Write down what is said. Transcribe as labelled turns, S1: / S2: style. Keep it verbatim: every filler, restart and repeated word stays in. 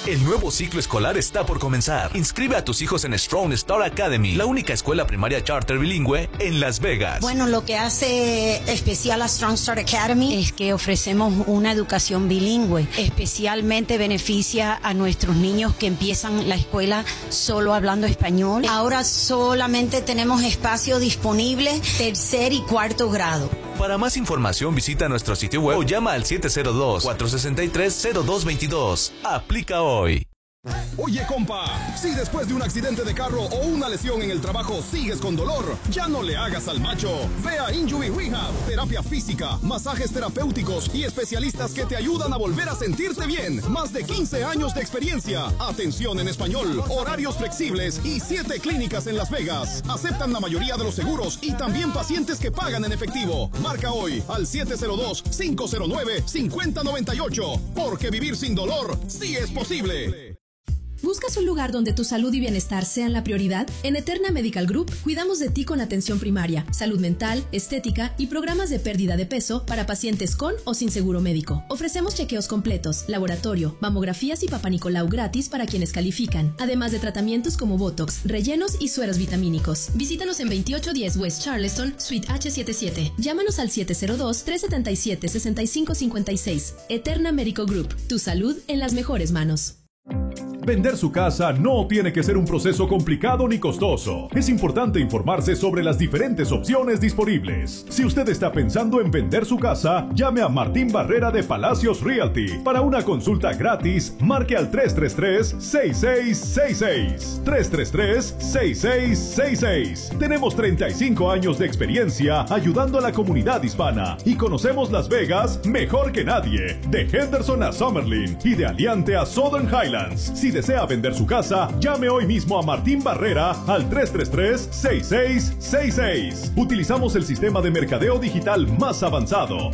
S1: El nuevo ciclo escolar está por comenzar. Inscribe a tus hijos en Strong Star Academy, la única escuela primaria charter bilingüe en Las Vegas.
S2: Bueno, lo que hace especial a Strong Start Academy es que ofrecemos una educación bilingüe. Especialmente beneficia a nuestros niños que empiezan la escuela solo hablando español. Ahora solamente tenemos espacio disponible tercer y cuarto grado.
S1: Para más información visita nuestro sitio web o llama al siete cero dos, cuatro seis tres, cero dos dos dos. Aplica hoy.
S3: Oye, compa, si después de un accidente de carro o una lesión en el trabajo sigues con dolor, ya no le hagas al macho. Ve a Injury Rehab, terapia física, masajes terapéuticos y especialistas que te ayudan a volver a sentirte bien. Más de quince años de experiencia, atención en español, horarios flexibles y siete clínicas en Las Vegas. Aceptan la mayoría de los seguros y también pacientes que pagan en efectivo. Marca hoy al siete cero dos, cinco cero nueve, cinco cero nueve ocho, porque vivir sin dolor sí es posible.
S4: ¿Buscas un lugar donde tu salud y bienestar sean la prioridad? En Eterna Medical Group cuidamos de ti con atención primaria, salud mental, estética y programas de pérdida de peso para pacientes con o sin seguro médico. Ofrecemos chequeos completos, laboratorio, mamografías y papanicolau gratis para quienes califican, además de tratamientos como Botox, rellenos y sueros vitamínicos. Visítanos en veintiocho diez West Charleston, Suite hache setenta y siete. Llámanos al siete cero dos, tres siete siete, seis cinco cinco seis. Eterna Medical Group, tu salud en las mejores manos.
S5: Vender su casa no tiene que ser un proceso complicado ni costoso. Es importante informarse sobre las diferentes opciones disponibles. Si usted está pensando en vender su casa, llame a Martín Barrera de Palacios Realty. Para una consulta gratis, marque al tres tres tres, seis seis seis seis. tres tres tres, seis seis seis seis. Tenemos treinta y cinco años de experiencia ayudando a la comunidad hispana y conocemos Las Vegas mejor que nadie. De Henderson a Summerlin y de Aliante a Southern Highlands. Si desea vender su casa, llame hoy mismo a Martín Barrera al tres tres tres, seis seis seis seis. Utilizamos el sistema de mercadeo digital más avanzado.